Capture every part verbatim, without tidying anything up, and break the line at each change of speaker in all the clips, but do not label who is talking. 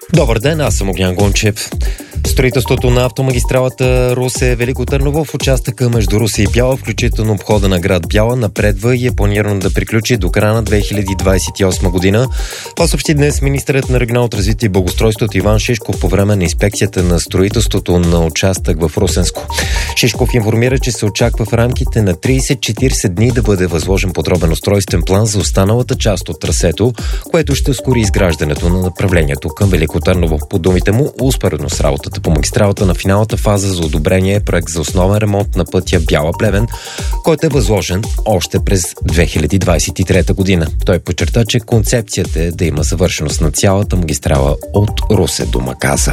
Добър ден, аз съм Огнян Гончев. Строителството на автомагистралата Русе-Велико Търново в участъка между Русе и Бяла, включително обхода на град Бяла, напредва и е планирано да приключи до края на две хиляди двадесет и осма година. Това съобщи днес министърът на регионалното развитие и благоустройството Иван Шишков по време на инспекцията на строителството на участък в Русенско. Шишков информира, че се очаква в рамките на тридесет до четиридесет дни да бъде възложен подробен устройствен план за останалата част от трасето, което ще ускори изграждането на направлението към Велико Търново. По думите му, успоредно с работата по магистралата на финалната фаза за одобрение е проект за основен ремонт на пътя Бяла-Плевен, който е възложен още през две хиляди двадесет и трета година. Той подчерта, че концепцията е да има завършеност на цялата магистрала от Русе до Маказа.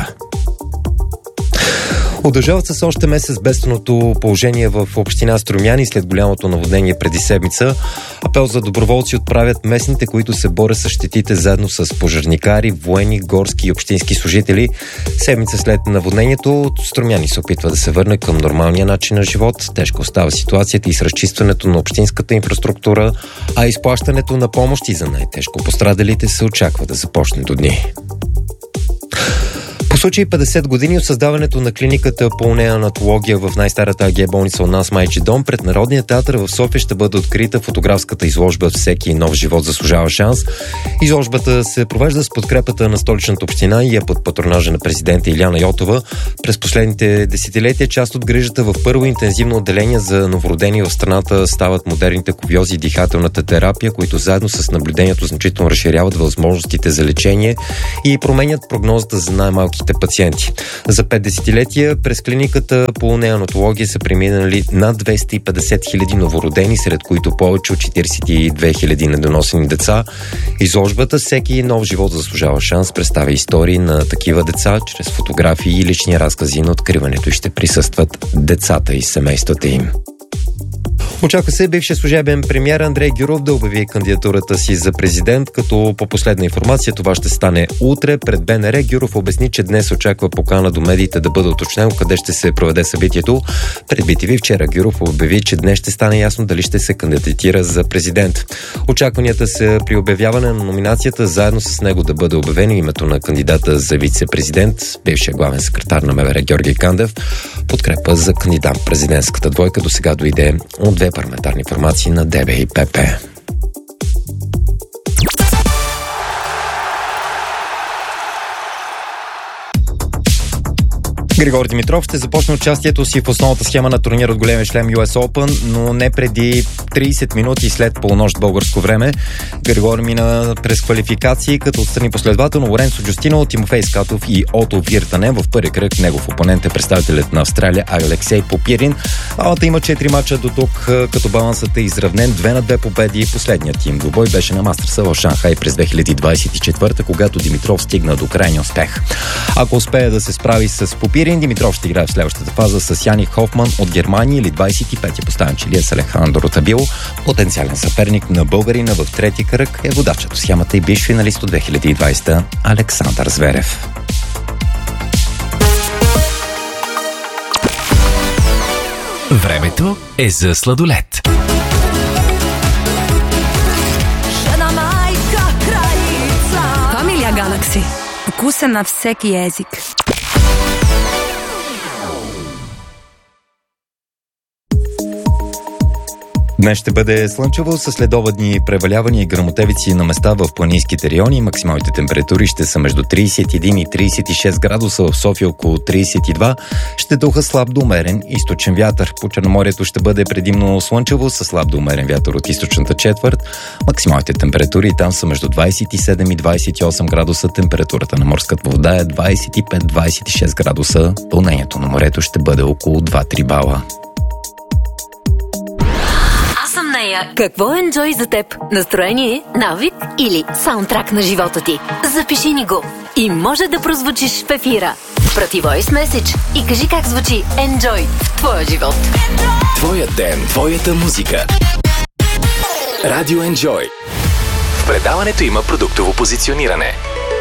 Удължават се с още месец бедственото положение в община Струмяни след голямото наводнение преди седмица. Апел за доброволци отправят местните, които се борят с щетите заедно с пожарникари, военни, горски и общински служители. Седмица след наводнението Струмяни се опитва да се върне към нормалния начин на живот. Тежко остава ситуацията и с разчистването на общинската инфраструктура, а изплащането на помощи за най-тежко пострадалите се очаква да започне до дни. По случай петдесет години от създаването на клиниката по неонатология в най-старата АГ болница у нас Майчи дом, пред Народния театър в София ще бъде открита фотографската изложба "Всеки нов живот заслужава шанс". Изложбата се провежда с подкрепата на Столичната община и е под патронажа на президента Илияна Йотова. През последните десетилетия част от грижата в първо интензивно отделение за новородени в страната стават модерните кувьози и дихателната терапия, които заедно с наблюдението значително разширяват възможностите за лечение и променят прогнозата за най-малките пациенти. За пет десетилетия през клиниката по неонатология са преминали над двеста и петдесет хиляди новородени, сред които повече от четиридесет и две хиляди недоносени деца. Изложбата "Всеки нов живот заслужава шанс" представя истории на такива деца чрез фотографии и лични разкази. На откриването ще присъстват децата и семействата им. Очаква се бившия служебен премиер Андрей Гюров да обяви кандидатурата си за президент, като по последна информация това ще стане утре. Пред БНР Гюров обясни, че днес очаква покана до медиите да бъде уточнено къде ще се проведе събитието. Пред би ти ви вчера Гюров обяви, че днес ще стане ясно дали ще се кандидатира за президент. Очакванията са при обявяване на номинацията заедно с него да бъде обявено името на кандидата за вице-президент, бившия главен секретар на МВР Георги Кандев. Подкрепа за кандидат в президентската двойка до сега дойде от две парламентарни формации на ДБ и ПП. Григор Димитров ще започне участието си в основната схема на турнир от големия шлем Ю Ес Open, но не преди тридесет минути след полунощ българско време. Григор мина през квалификации, като отстрани последователно Лоренцо Джустино, Тимофей Скатов и Ото Виртанен. В първи кръг негов опонент е представителят на Австралия Алексей Попирин. Двамата има четири мача до тук, като балансът е изравнен, две на две победи. Последният им двубой беше на Мастърса в Шанхай през две хиляди двадесет и четвърта, когато Димитров стигна до крайния успех. Ако успее да се справи с Попирин, Димитров ще играе в следващата фаза с Яник Хофман от Германия или двадесет и пети поставен челия с Алехандро Табило. Потенциален съперник на българина в трети кръг е водачът в схемата и бивш финалист от две хиляди и двадесета Александър Зверев.
Времето е за сладолед.
Familia Galaxy. Вкуса на всеки език.
Днес ще бъде слънчево с следобедни превалявания и гръмотевици на места в планинските райони. Максималните температури ще са между тридесет и един и тридесет и шест градуса, в София около тридесет и два. Ще духа слаб до умерен източен вятър. По Черноморието ще бъде предимно слънчево с слаб до умерен вятър от източната четвърт. Максималните температури там са между двадесет и седем и двадесет и осем градуса. Температурата на морската вода е двадесет и пет до двадесет и шест градуса. Вълнението на морето ще бъде около два до три бала.
Какво е Enjoy за теб? Настроение, навик или саундтрак на живота ти? Запиши ни го и може да прозвучиш в ефира. Прати voice message и кажи как звучи Enjoy в твоя живот.
Твоя ден, твоята музика. Радио Enjoy. В предаването има продуктово позициониране.